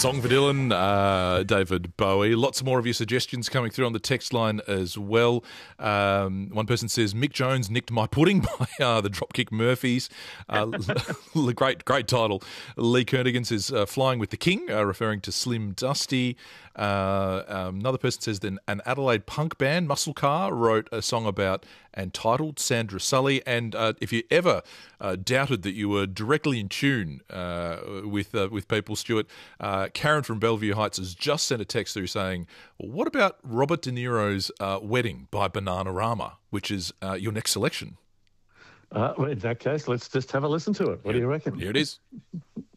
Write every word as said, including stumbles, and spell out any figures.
Song for Dylan, uh, David Bowie. Lots more of your suggestions coming through on the text line as well. Um, one person says, Mick Jones nicked my pudding by uh, the Dropkick Murphys. Uh, great, great title. Lee Kernigan says, uh, Flying with the King, uh, referring to Slim Dusty. Uh, um, another person says, then an Adelaide punk band, Muscle Car, wrote a song about and titled Sandra Sully. And uh, if you ever uh, doubted that you were directly in tune uh, with uh, with people, Stuart, uh, Karen from Bellevue Heights has just sent a text through saying, well, what about Robert De Niro's uh, Wedding by Bananarama, which is uh, your next selection? Uh, well, in that case, let's just have a listen to it. What Here, do you reckon? Here it is.